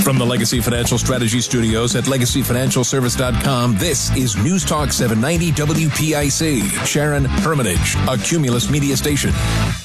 From the Legacy Financial Strategy Studios at LegacyFinancialService.com, this is News Talk 790 WPIC. Sharon Hermitage, a Cumulus Media station.